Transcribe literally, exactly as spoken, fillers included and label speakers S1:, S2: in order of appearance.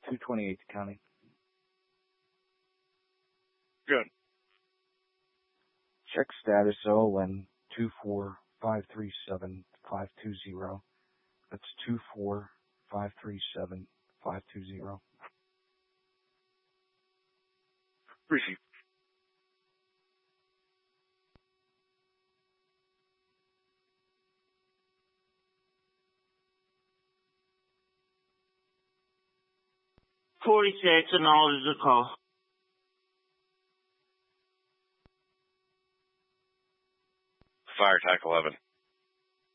S1: two twenty-eight County.
S2: Good.
S1: Check status O N two four five three seven five two zero. That's two four five three seven five two zero.
S2: Receive.
S3: forty-six, acknowledge the call.
S2: Fire Attack eleven.